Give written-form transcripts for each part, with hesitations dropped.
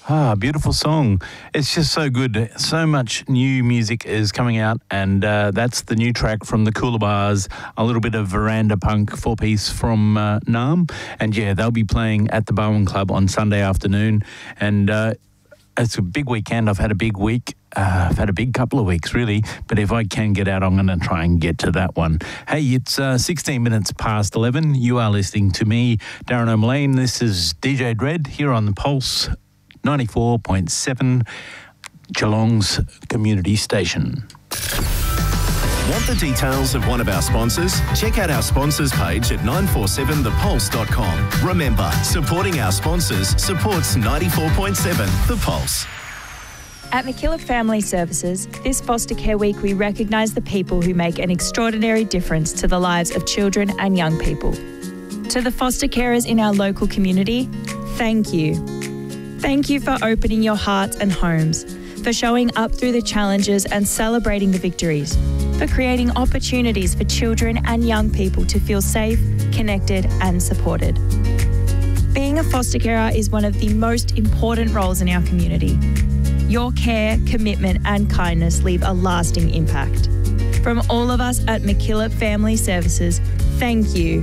Beautiful song. It's just so good. So much new music is coming out, and that's the new track from the Coolabars, a little bit of veranda punk 4-piece from Naarm. And yeah, they'll be playing at the Bowen Club on Sunday afternoon. And it's a big weekend. I've had a big week. I've had a big couple of weeks, really. But if I can get out, I'm going to try and get to that one. Hey, it's 16 minutes past 11. You are listening to me, Darren O'Mullane. This is DJ Dread here on The Pulse 94.7, Geelong's community station. Want the details of one of our sponsors? Check out our sponsors page at 947thepulse.com. Remember, supporting our sponsors supports 94.7 The Pulse. At MacKillop Family Services, this Foster Care Week we recognise the people who make an extraordinary difference to the lives of children and young people. To the foster carers in our local community, thank you. Thank you for opening your hearts and homes, for showing up through the challenges and celebrating the victories, for creating opportunities for children and young people to feel safe, connected and supported. Being a foster carer is one of the most important roles in our community. Your care, commitment and kindness leave a lasting impact. From all of us at MacKillop Family Services, thank you.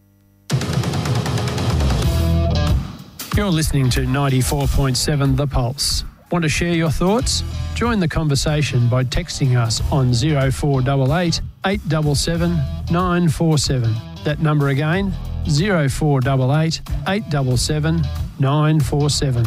You're listening to 94.7 The Pulse. Want to share your thoughts? Join the conversation by texting us on 0488 877 947. That number again, 0488 877 947.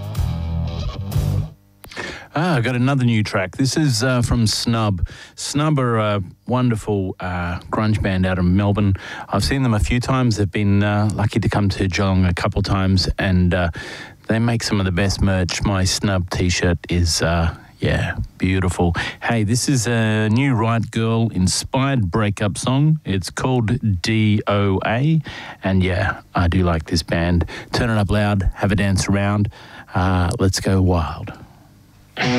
I got another new track. This is from Snub. Snub are a wonderful grunge band out of Melbourne. I've seen them a few times. They've been lucky to come to Geelong a couple times, and they make some of the best merch. My Snub t-shirt is, beautiful. Hey, this is a new Right Girl inspired breakup song. It's called DOA, and yeah, I do like this band. Turn it up loud, have a dance around. Let's go wild.